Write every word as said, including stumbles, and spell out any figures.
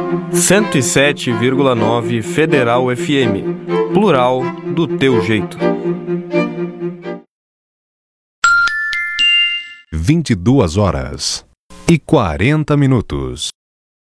cento e sete vírgula nove Federal F M. Plural do teu jeito. vinte e duas horas e quarenta minutos.